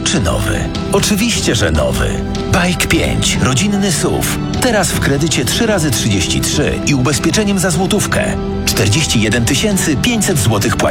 czy nowy? Oczywiście, że nowy. Bike 5, rodzinny SUV. Teraz w kredycie 3x33 i ubezpieczeniem za złotówkę. 41 500 zł płaci